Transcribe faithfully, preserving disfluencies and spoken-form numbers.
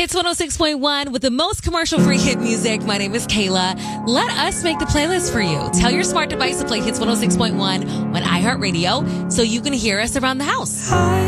Hits one oh six point one with the most commercial-free hit music. My name is Kayla. Let us make the playlist for you. Tell your smart device to play Hits one oh six point one on iHeartRadio so you can hear us around the house.